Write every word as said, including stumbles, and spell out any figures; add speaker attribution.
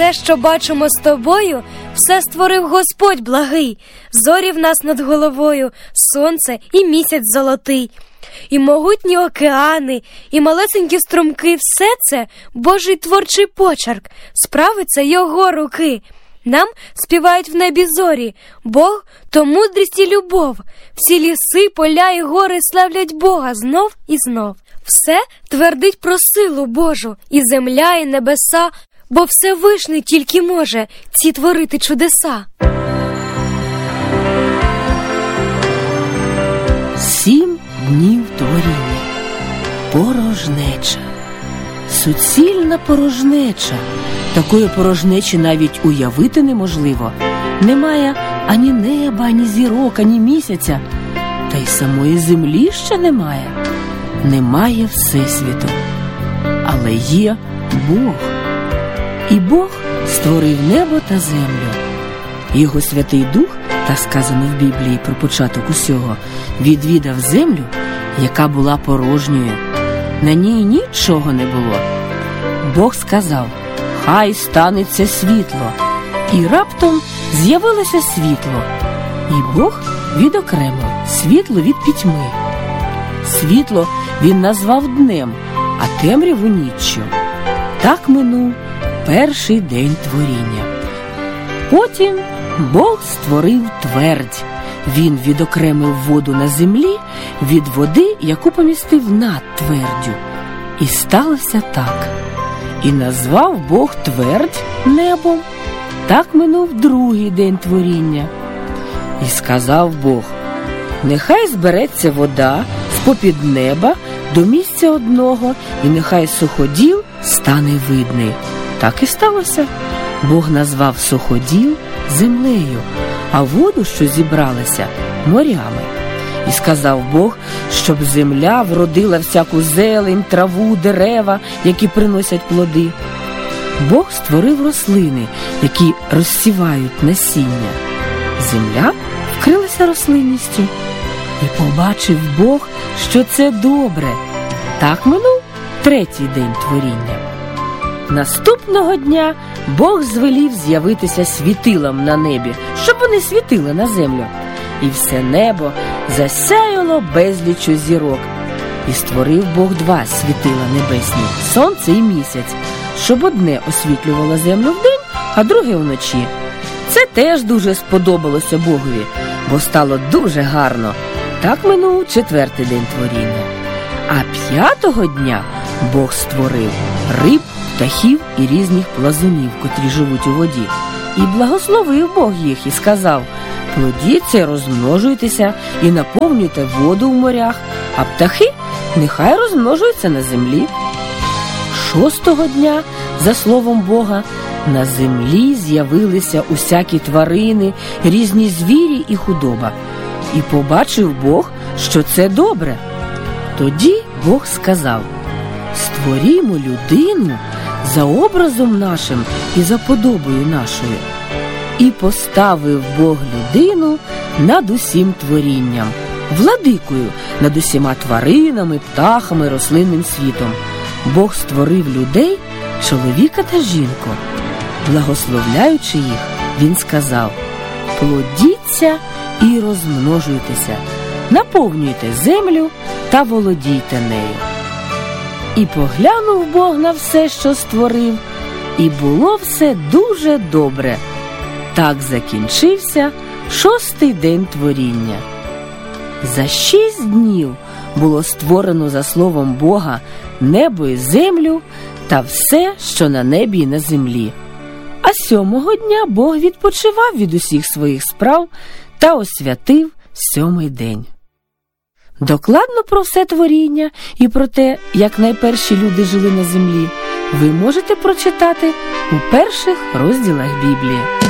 Speaker 1: Все, що бачимо з тобою, все створив Господь благий. Зорі в нас над головою, сонце і місяць золотий. І могутні океани, і малесенькі струмки — все це Божий творчий почерк, справи це Його руки. Нам співають в небі зорі, Бог — то мудрість і любов. Всі ліси, поля і гори славлять Бога знов і знов. Все твердить про силу Божу, і земля, і небеса, бо Всевишній тільки може ці творити чудеса.
Speaker 2: Сім днів творіння. Порожнеча. Суцільна порожнеча. Такої порожнечі навіть уявити неможливо. Немає ані неба, ані зірок, ані місяця. Та й самої землі ще немає. Немає Всесвіту. Але є Бог. І Бог створив небо та землю. Його Святий Дух, так сказано в Біблії про початок усього, відвідав землю, яка була порожньою. На ній нічого не було. Бог сказав: «Хай станеться світло». І раптом з'явилося світло. І Бог відокремив світло від пітьми. Світло він назвав днем, а темряву ніччю. Так минув перший день творіння. Потім Бог створив твердь. Він відокремив воду на землі від води, яку помістив над тверддю. І сталося так. І назвав Бог твердь небом. Так минув другий день творіння. І сказав Бог: «Нехай збереться вода з-попід неба до місця одного, і нехай суходіл стане видний». Так і сталося. Бог назвав суходіл землею, а воду, що зібралася, морями. І сказав Бог, щоб земля вродила всяку зелень, траву, дерева, які приносять плоди. Бог створив рослини, які розсівають насіння. Земля вкрилася рослинністю. І побачив Бог, що це добре. Так минув третій день творіння. Наступного дня Бог звелів з'явитися світилам на небі, щоб вони світили на землю. І все небо засяяло безліччю зірок. І створив Бог два світила небесні – сонце і місяць, щоб одне освітлювало землю вдень, а друге вночі. Це теж дуже сподобалося Богові, бо стало дуже гарно. Так минув четвертий день творіння. А п'ятого дня Бог створив риб, птахів і різних плазунів, котрі живуть у воді. І благословив Бог їх і сказав: «Плодіться, розмножуйтеся і наповнюйте воду в морях, а птахи нехай розмножуються на землі». Шостого дня, за словом Бога, на землі з'явилися усякі тварини, різні звірі і худоба. І побачив Бог, що це добре. Тоді Бог сказав: «Створімо людину за образом нашим і за подобою нашою». І поставив Бог людину над усім творінням, владикою над усіма тваринами, птахами, рослинним світом. Бог створив людей, чоловіка та жінку. Благословляючи їх, він сказав: «Плодіться і розмножуйтеся, наповнюйте землю та володійте нею». І поглянув Бог на все, що створив, і було все дуже добре. Так закінчився шостий день творіння. За шість днів було створено, за словом Бога, небо і землю та все, що на небі і на землі. А сьомого дня Бог відпочивав від усіх своїх справ та освятив сьомий день. Докладно про все творіння і про те, як найперші люди жили на землі, ви можете прочитати у перших розділах Біблії.